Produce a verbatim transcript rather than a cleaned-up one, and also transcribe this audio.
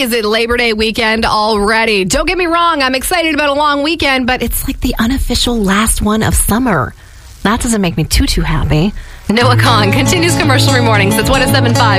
is it Labor Day weekend already? Don't get me wrong, I'm excited about a long weekend, but it's like the unofficial last one of summer. That doesn't make me too, too happy. Noah Kahan continues commercial-free mornings. It's one oh seven point five